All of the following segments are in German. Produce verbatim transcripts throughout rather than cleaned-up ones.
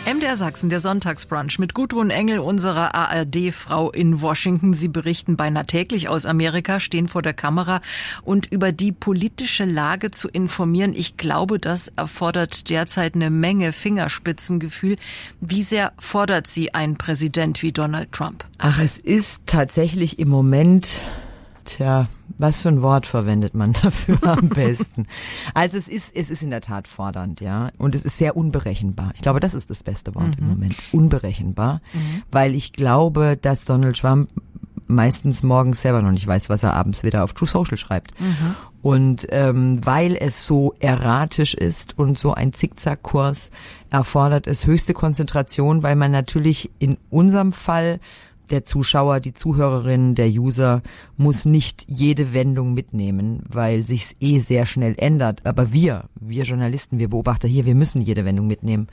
M D R Sachsen, der Sonntagsbrunch mit Gudrun Engel, unserer A R D-Frau in Washington. Sie berichten beinahe täglich aus Amerika, stehen vor der Kamera und über die politische Lage zu informieren. Ich glaube, das erfordert derzeit eine Menge Fingerspitzengefühl. Wie sehr fordert Sie einen Präsident wie Donald Trump? Ach, es ist tatsächlich im Moment, tja, was für ein Wort verwendet man dafür am besten? Also es ist, es ist in der Tat fordernd, ja. Und es ist sehr unberechenbar. Ich glaube, das ist das beste Wort mhm. im Moment. Unberechenbar. Mhm. Weil ich glaube, dass Donald Trump meistens morgens selber noch nicht weiß, was er abends wieder auf True Social schreibt. Mhm. Und ähm, weil es so erratisch ist und so ein Zickzackkurs, erfordert es höchste Konzentration, weil man natürlich in unserem Fall der Zuschauer, die Zuhörerin, der User muss nicht jede Wendung mitnehmen, weil sich's eh sehr schnell ändert. Aber wir, wir Journalisten, wir Beobachter hier, wir müssen jede Wendung mitnehmen,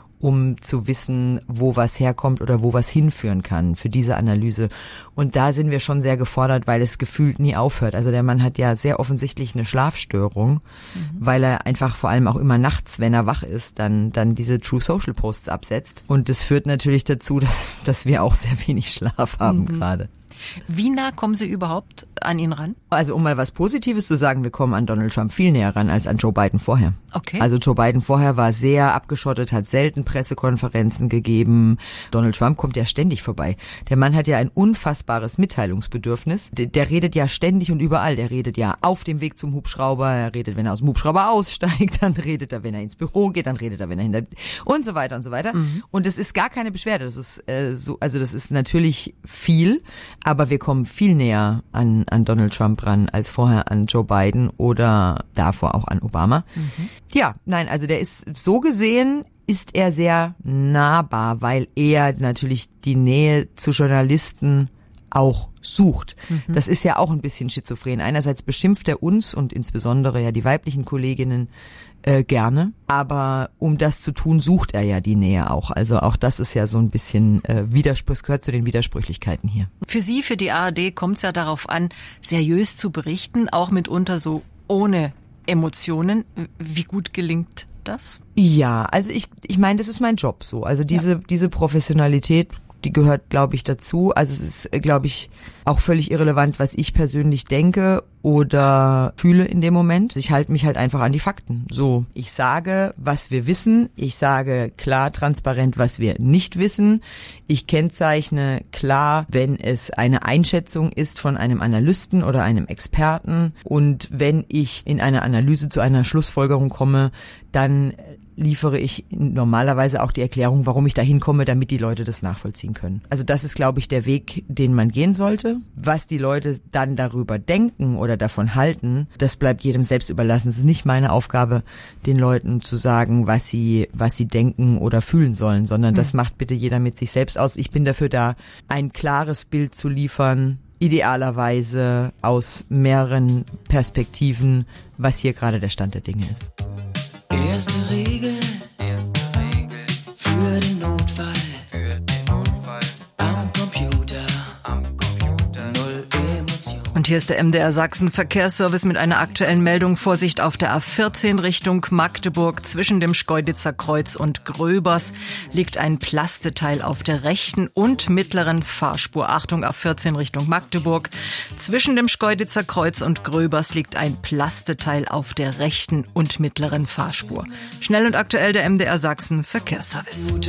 um zu wissen, wo was herkommt oder wo was hinführen kann für diese Analyse. Und da sind wir schon sehr gefordert, weil es gefühlt nie aufhört. Also der Mann hat ja sehr offensichtlich eine Schlafstörung, mhm. weil er einfach vor allem auch immer nachts, wenn er wach ist, dann dann diese True Social Posts absetzt. Und das führt natürlich dazu, dass dass wir auch sehr wenig Schlaf haben mhm. gerade. Wie nah kommen Sie überhaupt an ihn ran? Also um mal was Positives zu sagen, wir kommen an Donald Trump viel näher ran als an Joe Biden vorher. Okay. Also Joe Biden vorher war sehr abgeschottet, hat selten Pressekonferenzen gegeben. Donald Trump kommt ja ständig vorbei. Der Mann hat ja ein unfassbares Mitteilungsbedürfnis. Der, der redet ja ständig und überall. Der redet ja auf dem Weg zum Hubschrauber, er redet, wenn er aus dem Hubschrauber aussteigt, dann redet er, wenn er ins Büro geht, dann redet er, wenn er hinter und so weiter und so weiter. Mhm. Und es ist gar keine Beschwerde. Das ist äh, so, also das ist natürlich viel, aber wir kommen viel näher an, an Donald Trump ran als vorher an Joe Biden oder davor auch an Obama. Mhm. Ja, nein, also der ist so gesehen, ist er sehr nahbar, weil er natürlich die Nähe zu Journalisten auch sucht. Mhm. Das ist ja auch ein bisschen schizophren. Einerseits beschimpft er uns und insbesondere ja die weiblichen Kolleginnen äh, gerne, aber um das zu tun, sucht er ja die Nähe auch. Also auch das ist ja so ein bisschen äh, Widerspruch, es gehört zu den Widersprüchlichkeiten hier. Für Sie, für die A R D, kommt es ja darauf an, seriös zu berichten, auch mitunter so ohne Emotionen. Wie gut gelingt das? Ja, also ich ich meine, das ist mein Job so. Also diese ja. diese Professionalität, die gehört, glaube ich, dazu. Also es ist, glaube ich, auch völlig irrelevant, was ich persönlich denke oder fühle in dem Moment. Ich halte mich halt einfach an die Fakten. So, ich sage, was wir wissen. Ich sage klar, transparent, was wir nicht wissen. Ich kennzeichne klar, wenn es eine Einschätzung ist von einem Analysten oder einem Experten. Und wenn ich in einer Analyse zu einer Schlussfolgerung komme, dann liefere ich normalerweise auch die Erklärung, warum ich da hinkomme, damit die Leute das nachvollziehen können. Also das ist, glaube ich, der Weg, den man gehen sollte. Was die Leute dann darüber denken oder davon halten, das bleibt jedem selbst überlassen. Es ist nicht meine Aufgabe, den Leuten zu sagen, was sie, was sie denken oder fühlen sollen, sondern mhm. das macht bitte jeder mit sich selbst aus. Ich bin dafür da, ein klares Bild zu liefern, idealerweise aus mehreren Perspektiven, was hier gerade der Stand der Dinge ist. Erste Regel, erste Regel für den Notfall, für den Notfall am Computer, am Computer null Emotion. Und hier ist der M D R Sachsen Verkehrsservice mit einer aktuellen Meldung. Vorsicht auf der A vierzehn Richtung Magdeburg. Zwischen dem Schkeuditzer Kreuz und Gröbers liegt ein Plasteteil auf der rechten und mittleren Fahrspur. Achtung, A vierzehn Richtung Magdeburg. Zwischen dem Schkeuditzer Kreuz und Gröbers liegt ein Plasteteil auf der rechten und mittleren Fahrspur. Schnell und aktuell der M D R Sachsen Verkehrsservice.